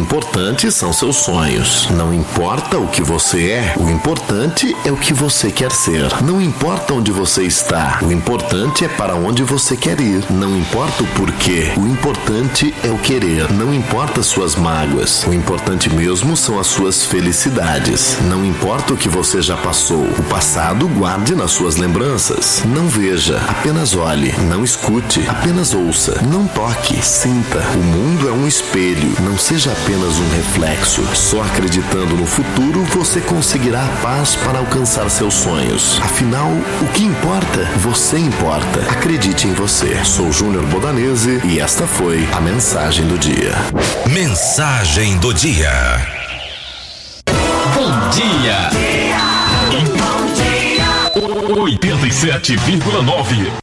importante são seus sonhos. Não importa o que você é, o importante é o que você quer ser. Não importa onde você está, o importante é para onde você quer ir. Não importa o porquê, o importante é o querer. Não importa suas mágoas, o importante mesmo são as suas felicidades. Não importa o que você já passou, o passado guarde nas suas lembranças. Não veja, apenas olhe. Não escute, apenas ouça. Não toque, sinta. O mundo é um espelho, não seja apenas um reflexo. Só acreditando no futuro você conseguirá a paz para alcançar seus sonhos. Afinal, o que importa? Você importa. Acredite em você. Sou Júnior Bodanese e esta foi a mensagem do dia. Mensagem do dia. Bom dia. 87,9